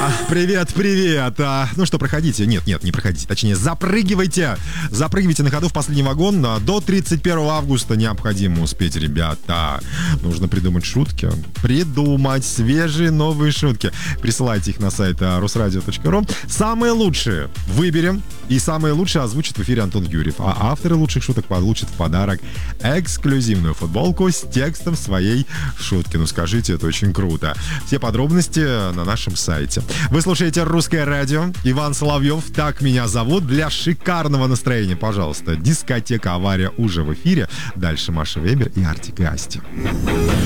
Привет, привет. Ну что, проходите. Нет, не проходите. Точнее, запрыгивайте. Запрыгивайте на ходу в последний вагон. До 31 августа необходимо успеть, ребята. Нужно придумать шутки. Придумать свежие новые шутки. Присылайте их на сайт rusradio.ru. Самые лучшие выберем. И самые лучшие озвучит в эфире Антон Юрьев. А авторы лучших шуток получат в подарок эксклюзивную футболку с текстом своей шутки. Ну скажите, это очень круто. Все подробности на нашем сайте. Вы слушаете «Русское радио». Иван Соловьев, так меня зовут. Для шикарного настроения, пожалуйста, дискотека «Авария» уже в эфире. Дальше Маша Вебер и Артик и Асти.